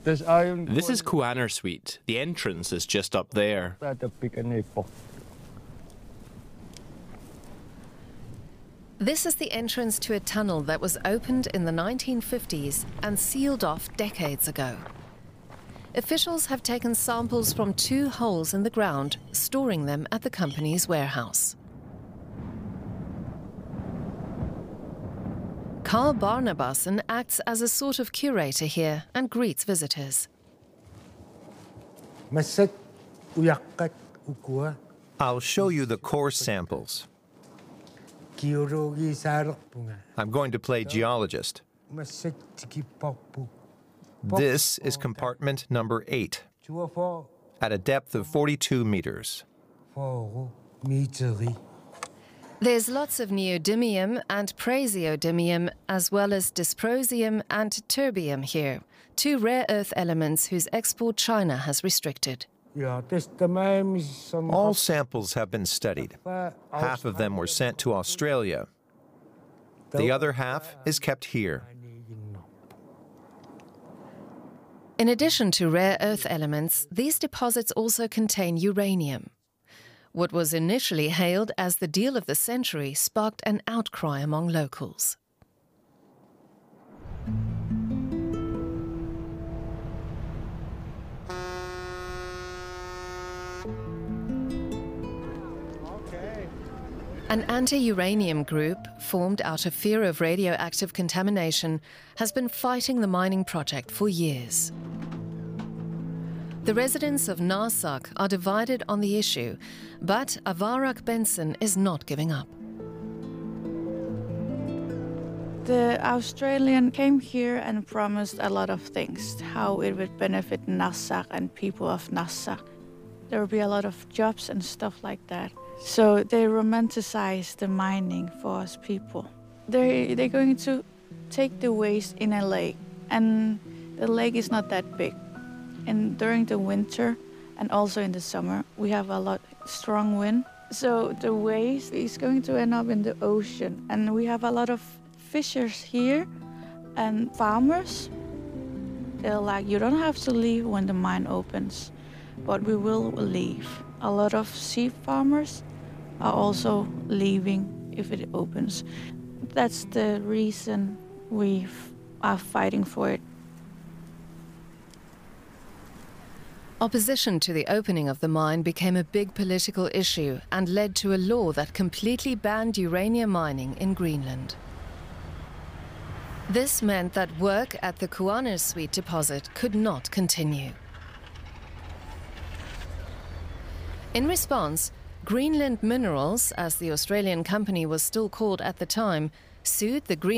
This is Kuannersuit. The entrance is just up there. This is the entrance to a tunnel that was opened in the 1950s and sealed off decades ago. Officials have taken samples from 2 holes in the ground, storing them at the company's warehouse. Carl Barnabassen acts as a sort of curator here and greets visitors. I'll show you the core samples. I'm going to play geologist. This is compartment number 8, at a depth of 42 meters. There's lots of neodymium and praseodymium, as well as dysprosium and terbium here, 2 rare earth elements whose export China has restricted. All samples have been studied. Half of them were sent to Australia. The other half is kept here. In addition to rare earth elements, these deposits also contain uranium. What was initially hailed as the deal of the century sparked an outcry among locals. An anti-uranium group, formed out of fear of radioactive contamination, has been fighting the mining project for years. The residents of Narsaq are divided on the issue, but Avarak Benson is not giving up. The Australian came here and promised a lot of things, how it would benefit Narsaq and people of Narsaq. There would be a lot of jobs and stuff like that. So they romanticize the mining for us people. They're going to take the waste in a lake, and the lake is not that big. And during the winter and also in the summer, we have a lot strong wind. So the waste is going to end up in the ocean. And we have a lot of fishers here and farmers. They're like, you don't have to leave when the mine opens, but we will leave. A lot of sheep farmers are also leaving if it opens. That's the reason we are fighting for it. Opposition to the opening of the mine became a big political issue and led to a law that completely banned uranium mining in Greenland. This meant that work at the Kuannersuit deposit could not continue. In response, Greenland Minerals, as the Australian company was still called at the time, sued the Green